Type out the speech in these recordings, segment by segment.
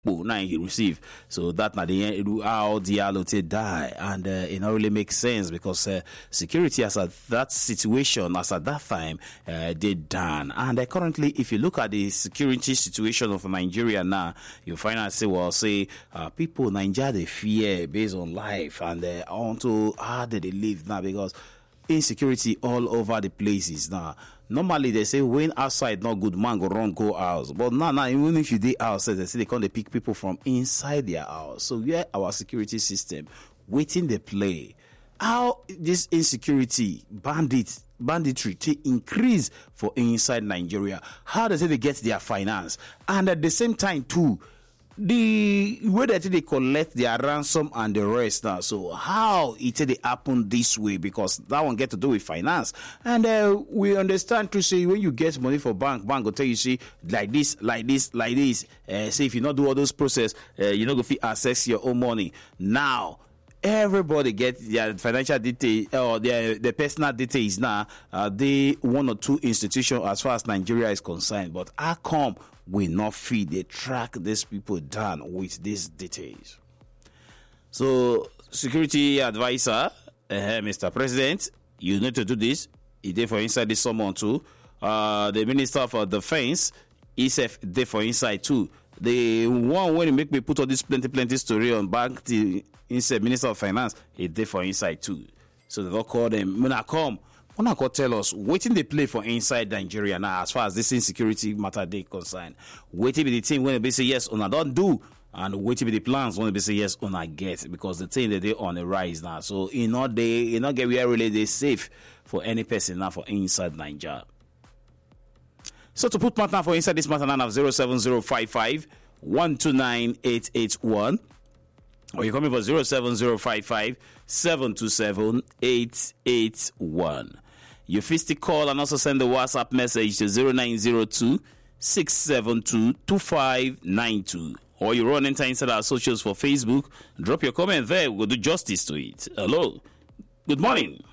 now he receive. So that na the end how Diallo take die, and it not really makes sense because security as at that situation as at that time they done. And currently, if you look at the security situation of Nigeria now, you find out say people Nigeria they fear based on life and onto how they live now because insecurity all over the places now. Normally they say when outside not good, man go run go house. But now even if you dey outside, they say they can't pick people from inside their house. So yeah, our security system waiting they play. How this insecurity banditry to increase for inside Nigeria? How does they get their finance? And at the same time too, the way that they collect their ransom and the rest now. So how it they happen this way? Because that one get to do with finance. And we understand to say when you get money for bank will tell you see like this. Say if you not do all those process, you not go fit access your own money. Now everybody get their financial detail or their personal details now. They one or two institutions as far as Nigeria is concerned. But how come we not feed they track these people down with these details? So security advisor, Mr. President, you need to do this. He did for inside this someone too. The Minister of Defense, ISEF did for inside too. The one when he make me put all this plenty story on back the Minister of Finance, he did for inside too. So they don't call them when I come tell us waiting they play for inside Nigeria now as far as this insecurity matter they concerned. Waiting be the team when they say yes or don't do, and waiting be the plans when they say yes or not get, because the thing that they on the rise now. So in not get where really they safe for any person now for inside Nigeria. So to put matter for inside this matter now of 07055 129 881. Or you call me for 07055 727 881. You first call and also send the WhatsApp message to 0902 672 2592. Or you run inside our socials for Facebook. Drop your comment there. We'll do justice to it. Hello. Good morning.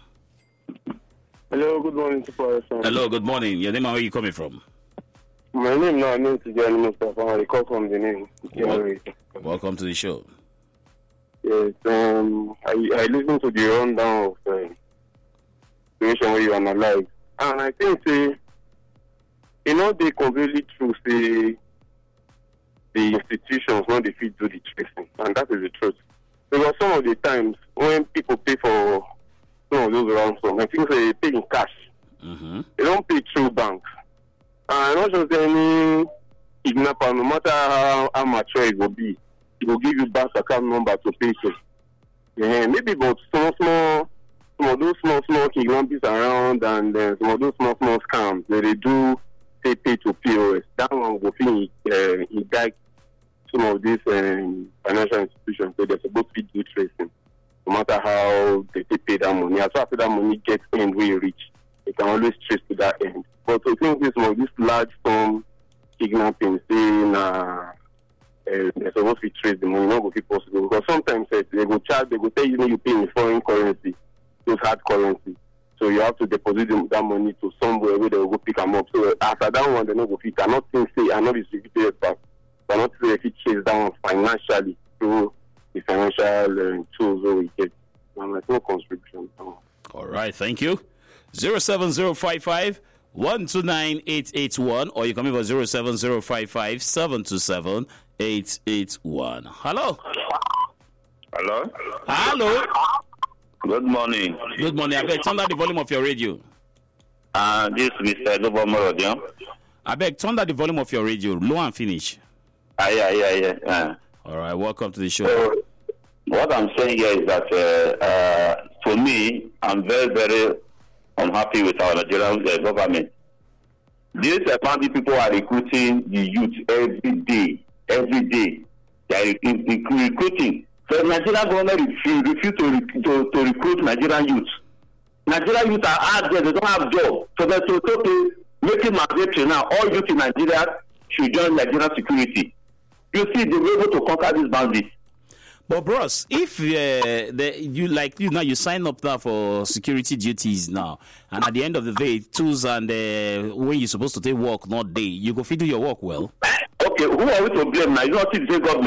Hello, good morning, Super. Hello, good morning. Your name and where you coming from? My name now is Tijani Mustafa. I call from the name. Welcome to the show. Yes, I listened to the rundown of situation where you analyze, and I think they completely true. Say the institutions not they fit do the tracing, and that is the truth. Because some of the times when people pay for some of those ransom, I think they pay in cash. Mm-hmm. They don't pay through banks, and not just any kidnapper, no matter how mature it will be. It will give you bank account number to pay to. Maybe but some of those small kidnappings around, and some of those small scams that they do pay to POS. That one will be indict some of these financial institutions. So they're supposed to do tracing, no matter how they pay that money. As far as that money gets end where you reach, they can always trace to that end. But I think some of these large sum kidnappings, they're supposed to trace the money, not go be possible. Because sometimes they go charge, they go tell you pay in foreign currency, those hard currency. So you have to deposit that money to somewhere where they will go pick them up. So after that one, they not go fit. I not think say I not be security expert. I not say if it chase that one financially through the financial tools that we get. And there's no constriction. All right, thank you. 07055 129 881, or you come in for 07055 727 881. Hello. Hello. Good morning. Good morning. I beg, turn down the volume of your radio. This is Mr. Dobomorodio. I beg, turn down the volume of your radio. Low and finish. Yeah. All right, welcome to the show. What I'm saying here is that for me, I'm very, very unhappy with our Nigerian government. These bandit people are recruiting the youth every day. They are recruiting. So the Nigerian government refused to recruit Nigerian youth. Nigerian youth are out there, they don't have jobs. So they're totally making mandatory now. All youth in Nigeria should join Nigerian security. You see, they were able to conquer these bandits. But bros, if you sign up now for security duties now, and at the end of the day, tools and when you're supposed to take work, not day, you go fit do your work well. Okay, Okay, who are we to blame now? It's not the same government.